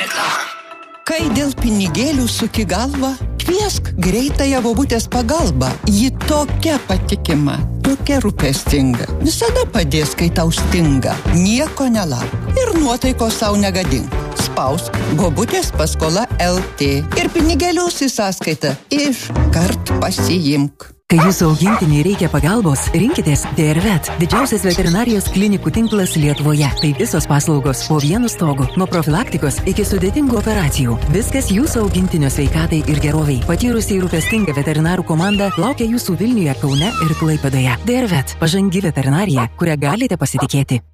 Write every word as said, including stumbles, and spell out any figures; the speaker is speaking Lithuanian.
Kai dėl pinigėlių suki galvą, kviesk greitąją bobutės pagalbą. Ji tokia patikima, tokia rūpestinga. Visada padės, kai tau stinga. Nieko nelauk ir nuotaikos sau negadink. Spausk bobutės paskola L T ir pinigėlius į sąskaitą iškart pasiimk. Kai jūsų augintiniai reikia pagalbos, rinkitės D R Vet, didžiausias veterinarijos klinikų tinklas Lietuvoje. Tai visos paslaugos po vienu stogu, nuo profilaktikos iki sudėtingų operacijų. Viskas jūsų augintinio sveikatai ir geroviai. Patyrusi ir rūpestinga veterinarų komanda laukia jūsų Vilniuje, Kaune ir Klaipėdoje. D R Vet, pažangi veterinarija, kurią galite pasitikėti.